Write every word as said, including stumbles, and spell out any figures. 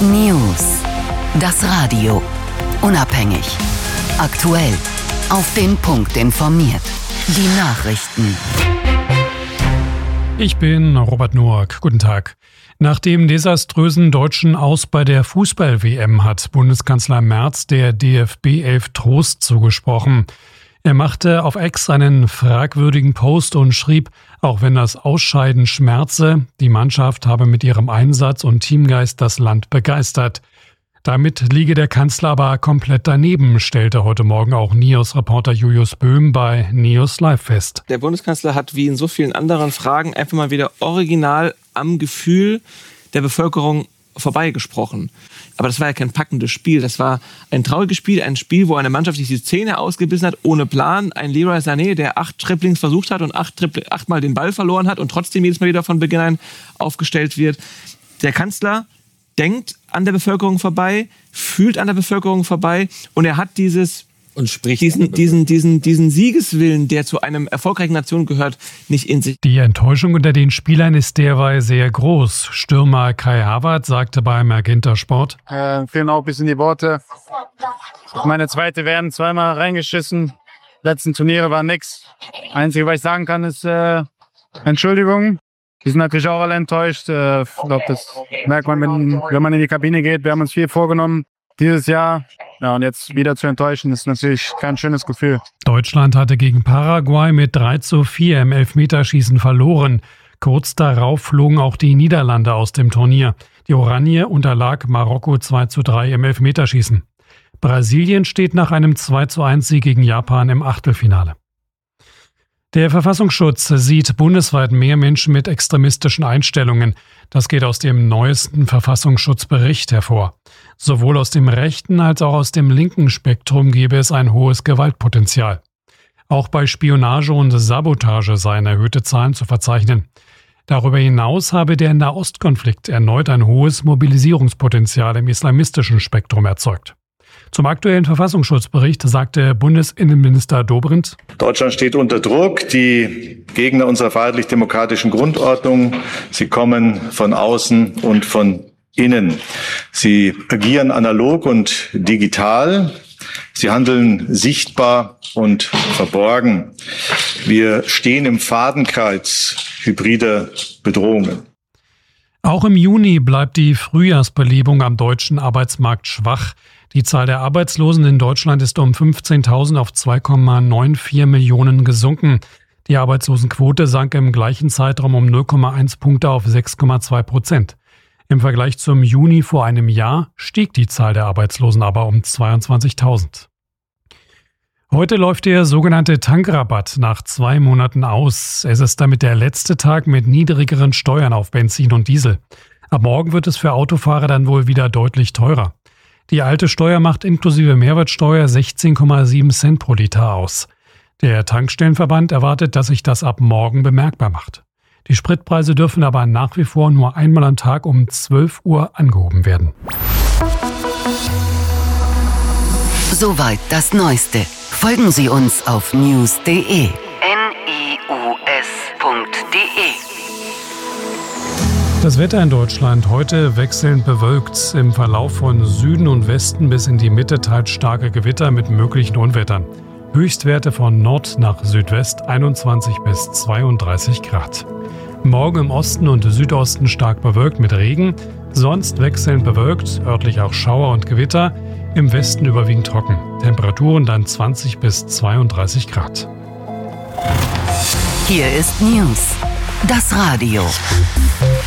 News. Das Radio. Unabhängig. Aktuell. Auf den Punkt informiert. Die Nachrichten. Ich bin Robert Noack. Guten Tag. Nach dem desaströsen deutschen Aus bei der Fußball-W M hat Bundeskanzler Merz der D F B elf Trost zugesprochen. Er machte auf X einen fragwürdigen Post und schrieb, auch wenn das Ausscheiden schmerze, die Mannschaft habe mit ihrem Einsatz und Teamgeist das Land begeistert. Damit liege der Kanzler aber komplett daneben, stellte heute Morgen auch NIOS-Reporter Julius Böhm bei NIOS Live fest. Der Bundeskanzler hat wie in so vielen anderen Fragen einfach mal wieder original am Gefühl der Bevölkerung vorbeigesprochen. Aber das war ja kein packendes Spiel. Das war ein trauriges Spiel, ein Spiel, wo eine Mannschaft sich die Zähne ausgebissen hat, ohne Plan. Ein Leroy Sané, der acht Dribblings versucht hat und acht Dribbl- achtmal den Ball verloren hat und trotzdem jedes Mal wieder von Beginn an aufgestellt wird. Der Kanzler denkt an der Bevölkerung vorbei, fühlt an der Bevölkerung vorbei und er hat dieses und spricht diesen, diesen, diesen, diesen Siegeswillen, der zu einem erfolgreichen Nation gehört, nicht in sich. Die Enttäuschung unter den Spielern ist derweil sehr groß. Stürmer Kai Havertz sagte bei Magenta Sport: Äh, fehlen auch ein bisschen die Worte. Meine zweite werden zweimal reingeschissen. Letzten Turniere war nix. Einzige, was ich sagen kann, ist äh, Entschuldigung. Die sind natürlich auch alle enttäuscht. Äh, ich glaube, das merkt man, wenn, wenn man in die Kabine geht. Wir haben uns viel vorgenommen dieses Jahr. Ja, und jetzt wieder zu enttäuschen, ist natürlich kein schönes Gefühl. Deutschland hatte gegen Paraguay mit drei zu vier im Elfmeterschießen verloren. Kurz darauf flogen auch die Niederlande aus dem Turnier. Die Oranje unterlag Marokko zwei zu drei im Elfmeterschießen. Brasilien steht nach einem zwei zu eins Sieg gegen Japan im Achtelfinale. Der Verfassungsschutz sieht bundesweit mehr Menschen mit extremistischen Einstellungen. Das geht aus dem neuesten Verfassungsschutzbericht hervor. Sowohl aus dem rechten als auch aus dem linken Spektrum gebe es ein hohes Gewaltpotenzial. Auch bei Spionage und Sabotage seien erhöhte Zahlen zu verzeichnen. Darüber hinaus habe der Nahostkonflikt erneut ein hohes Mobilisierungspotenzial im islamistischen Spektrum erzeugt. Zum aktuellen Verfassungsschutzbericht sagte Bundesinnenminister Dobrindt: Deutschland steht unter Druck. Die Gegner unserer freiheitlich-demokratischen Grundordnung, sie kommen von außen und von innen. Sie agieren analog und digital. Sie handeln sichtbar und verborgen. Wir stehen im Fadenkreuz hybrider Bedrohungen. Auch im Juni bleibt die Frühjahrsbelebung am deutschen Arbeitsmarkt schwach. Die Zahl der Arbeitslosen in Deutschland ist um fünfzehntausend auf zwei Komma vierundneunzig Millionen gesunken. Die Arbeitslosenquote sank im gleichen Zeitraum um null Komma eins Punkte auf sechs Komma zwei Prozent. Im Vergleich zum Juni vor einem Jahr stieg die Zahl der Arbeitslosen aber um zweiundzwanzigtausend. Heute läuft der sogenannte Tankrabatt nach zwei Monaten aus. Es ist damit der letzte Tag mit niedrigeren Steuern auf Benzin und Diesel. Ab morgen wird es für Autofahrer dann wohl wieder deutlich teurer. Die alte Steuer macht inklusive Mehrwertsteuer sechzehn Komma sieben Cent pro Liter aus. Der Tankstellenverband erwartet, dass sich das ab morgen bemerkbar macht. Die Spritpreise dürfen aber nach wie vor nur einmal am Tag um zwölf Uhr angehoben werden. Soweit das Neueste. Folgen Sie uns auf news punkt de. N I U S punkt de. Das Wetter in Deutschland heute wechselnd bewölkt. Im Verlauf von Süden und Westen bis in die Mitte teils starke Gewitter mit möglichen Unwettern. Höchstwerte von Nord nach Südwest einundzwanzig bis zweiunddreißig Grad. Morgen im Osten und Südosten stark bewölkt mit Regen. Sonst wechselnd bewölkt, örtlich auch Schauer und Gewitter. Im Westen überwiegend trocken. Temperaturen dann zwanzig bis zweiunddreißig Grad. Hier ist News. Das Radio.